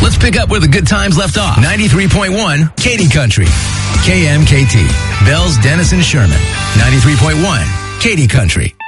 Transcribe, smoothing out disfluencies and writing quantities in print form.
let's pick up where the good times left off. 93.1 Katy Country. KMKT. Bells, Denison, Sherman. 93.1 Katy Country.